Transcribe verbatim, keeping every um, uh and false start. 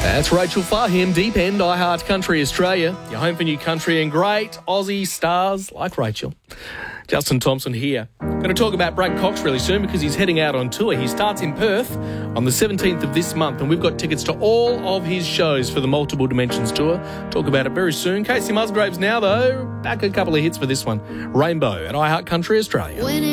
That's Rachel Fahim, Deep End, iHeart Country Australia. Your home for new country and great Aussie stars like Rachel. Justin Thompson here. Going to talk about Brad Cox really soon because he's heading out on tour. He starts in Perth on the seventeenth of this month, and we've got tickets to all of his shows for the Multiple Dimensions Tour. Talk about it very soon. Casey Musgraves now, though. Back a couple of hits for this one. Rainbow at iHeart Country Australia.